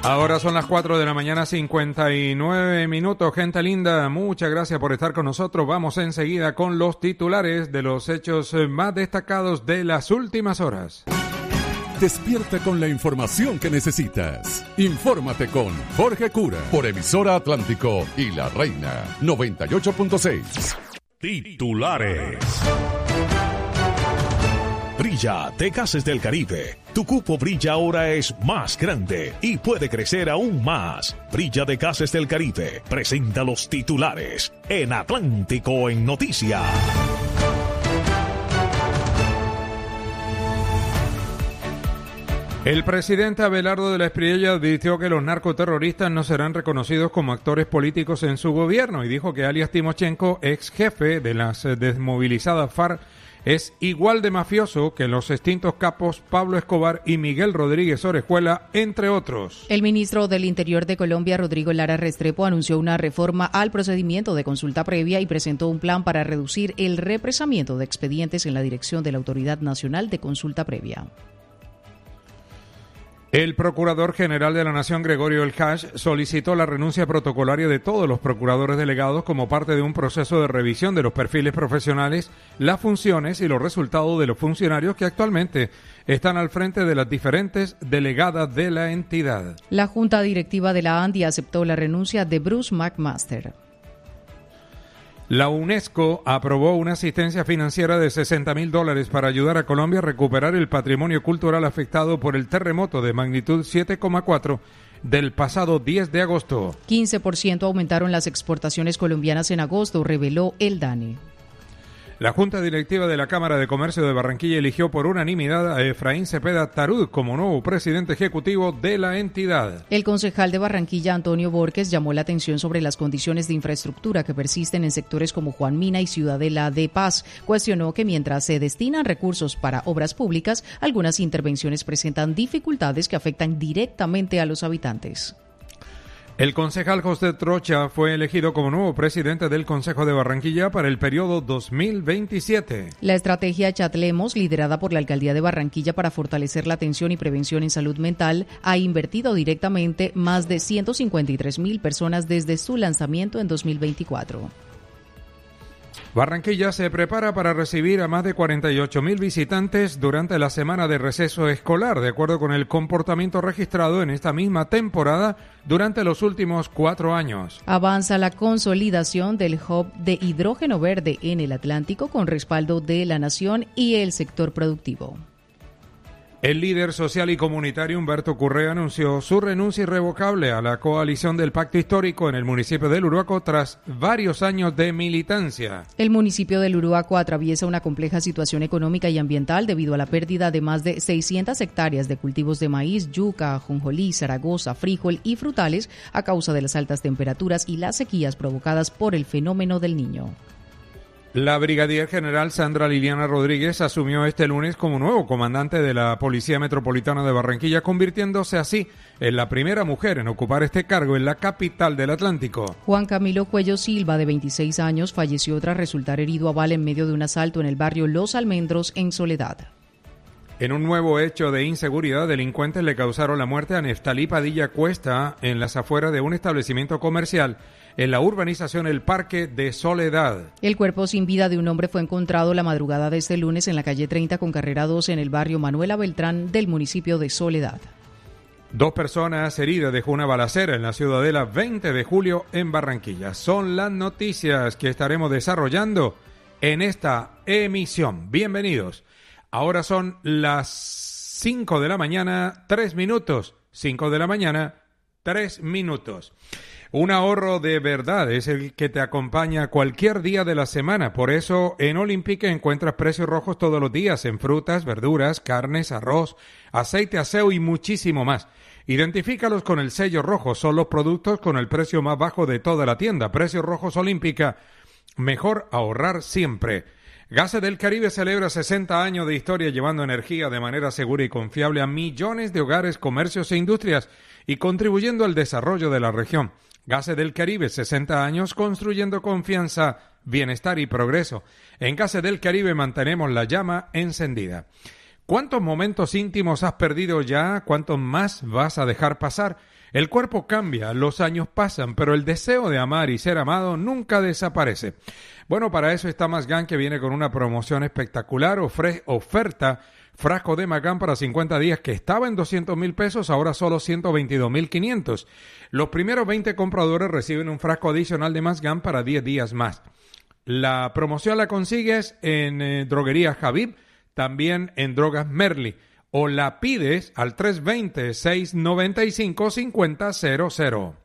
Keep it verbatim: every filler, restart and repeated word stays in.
Ahora son las cuatro de la mañana, cincuenta y nueve minutos. Gente linda, muchas gracias por estar con nosotros. Vamos enseguida con los titulares de los hechos más destacados de las últimas horas. Despierta con la información que necesitas. Infórmate con Jorge Cura por Emisora Atlántico y La Reina noventa y ocho punto seis. Titulares. Brilla de Gases del Caribe. Tu cupo Brilla ahora es más grande y puede crecer aún más. Brilla de Gases del Caribe presenta los titulares en Atlántico en Noticias. El presidente Abelardo de la Espriella advirtió que los narcoterroristas no serán reconocidos como actores políticos en su gobierno y dijo que alias Timochenko, ex jefe de las desmovilizadas FARC, es igual de mafioso que los extintos capos Pablo Escobar y Miguel Rodríguez Orejuela, entre otros. El ministro del Interior de Colombia, Rodrigo Lara Restrepo, anunció una reforma al procedimiento de consulta previa y presentó un plan para reducir el represamiento de expedientes en la dirección de la Autoridad Nacional de Consulta Previa. El Procurador General de la Nación, Gregorio El Cash, solicitó la renuncia protocolaria de todos los procuradores delegados como parte de un proceso de revisión de los perfiles profesionales, las funciones y los resultados de los funcionarios que actualmente están al frente de las diferentes delegadas de la entidad. La Junta Directiva de la ANDI aceptó la renuncia de Bruce McMaster. La UNESCO aprobó una asistencia financiera de sesenta mil dólares para ayudar a Colombia a recuperar el patrimonio cultural afectado por el terremoto de magnitud siete coma cuatro del pasado diez de agosto. quince por ciento aumentaron las exportaciones colombianas en agosto, reveló el DANE. La Junta Directiva de la Cámara de Comercio de Barranquilla eligió por unanimidad a Efraín Cepeda Tarud como nuevo presidente ejecutivo de la entidad. El concejal de Barranquilla, Antonio Borges, llamó la atención sobre las condiciones de infraestructura que persisten en sectores como Juan Mina y Ciudadela de Paz. Cuestionó que mientras se destinan recursos para obras públicas, algunas intervenciones presentan dificultades que afectan directamente a los habitantes. El concejal José Trocha fue elegido como nuevo presidente del Consejo de Barranquilla para el periodo dos mil veintisiete. La estrategia Chatlemos, liderada por la Alcaldía de Barranquilla para fortalecer la atención y prevención en salud mental, ha invertido directamente más de ciento cincuenta y tres mil personas desde su lanzamiento en dos mil veinticuatro. Barranquilla se prepara para recibir a más de cuarenta y ocho mil visitantes durante la semana de receso escolar, de acuerdo con el comportamiento registrado en esta misma temporada durante los últimos cuatro años. Avanza la consolidación del hub de hidrógeno verde en el Atlántico con respaldo de la Nación y el sector productivo. El líder social y comunitario Humberto Currea anunció su renuncia irrevocable a la coalición del Pacto Histórico en el municipio del Uruaco tras varios años de militancia. El municipio del Uruaco atraviesa una compleja situación económica y ambiental debido a la pérdida de más de seiscientas hectáreas de cultivos de maíz, yuca, ajonjolí, zaragoza, frijol y frutales a causa de las altas temperaturas y las sequías provocadas por el fenómeno del Niño. La brigadier general Sandra Liliana Rodríguez asumió este lunes como nuevo comandante de la Policía Metropolitana de Barranquilla, convirtiéndose así en la primera mujer en ocupar este cargo en la capital del Atlántico. Juan Camilo Cuello Silva, de veintiséis años, falleció tras resultar herido a bala en medio de un asalto en el barrio Los Almendros, en Soledad. En un nuevo hecho de inseguridad, delincuentes le causaron la muerte a Neftalí Padilla Cuesta en las afueras de un establecimiento comercial en la urbanización El Parque de Soledad. El cuerpo sin vida de un hombre fue encontrado la madrugada de este lunes en la calle treinta con carrera dos en el barrio Manuela Beltrán del municipio de Soledad. Dos personas heridas dejó una balacera en la Ciudadela veinte de julio en Barranquilla. Son las noticias que estaremos desarrollando en esta emisión. Bienvenidos. Ahora son las cinco de la mañana, tres minutos. cinco de la mañana, tres minutos. Un ahorro de verdad es el que te acompaña cualquier día de la semana. Por eso en Olímpica encuentras precios rojos todos los días en frutas, verduras, carnes, arroz, aceite, aseo y muchísimo más. Identifícalos con el sello rojo. Son los productos con el precio más bajo de toda la tienda. Precios rojos Olímpica. Mejor ahorrar siempre. Gases del Caribe celebra sesenta años de historia llevando energía de manera segura y confiable a millones de hogares, comercios e industrias y contribuyendo al desarrollo de la región. Gases del Caribe, sesenta años construyendo confianza, bienestar y progreso. En Gases del Caribe mantenemos la llama encendida. ¿Cuántos momentos íntimos has perdido ya? ¿Cuántos más vas a dejar pasar? El cuerpo cambia, los años pasan, pero el deseo de amar y ser amado nunca desaparece. Bueno, para eso está Mazgán, que viene con una promoción espectacular, ofre- oferta frasco de Mazgán para cincuenta días que estaba en doscientos mil pesos, ahora solo ciento veintidós mil quinientos. Los primeros veinte compradores reciben un frasco adicional de Mazgán para diez días más. La promoción la consigues en eh, Droguería Habib, también en Drogas Merli, o la pides al tres dos cero, seis nueve cinco, cinco cero cero cero.